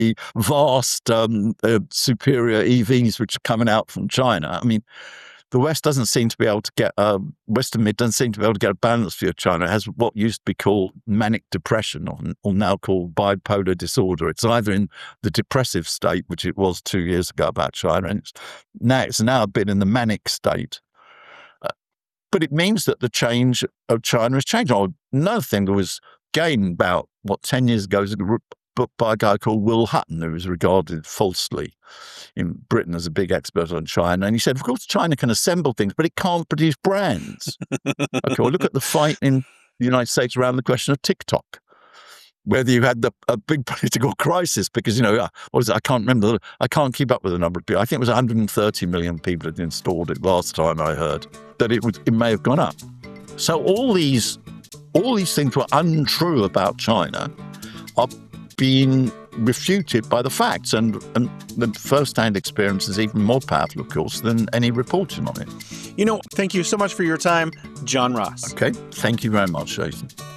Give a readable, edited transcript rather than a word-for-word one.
the vast, superior EVs which are coming out from China. I mean, the West doesn't seem to be able to get Western mid doesn't seem to be able to get a balanced view of China. It has what used to be called manic depression, or now called bipolar disorder. It's either in the depressive state, which it was 2 years ago about China, and it's now a bit in the manic state. But it means that the change of China has changed. Another thing that was gained about 10 years ago is a book by a guy called Will Hutton, who was regarded falsely in Britain as a big expert on China. And he said, of course, China can assemble things, but it can't produce brands. Okay, well, look at the fight in the United States around the question of TikTok, whether you had a big political crisis because, what was it? I can't remember. I can't keep up with the number of people. I think it was 130 million people had installed it last time I heard, that it may have gone up. So all these things were untrue about China are being refuted by the facts, and the first-hand experience is even more powerful, of course, than any reporting on it. Thank you so much for your time, John Ross. Okay, thank you very much, Jason.